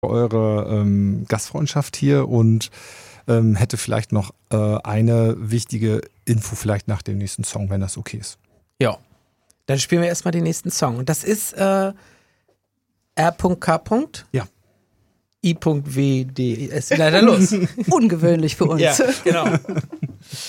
eure Gastfreundschaft hier und hätte vielleicht noch eine wichtige Info vielleicht nach dem nächsten Song, wenn das okay ist. Ja, dann spielen wir erstmal den nächsten Song. Und das ist R.K. Ja. I.W.D. Es ist leider los. Ungewöhnlich für uns. Ja, genau.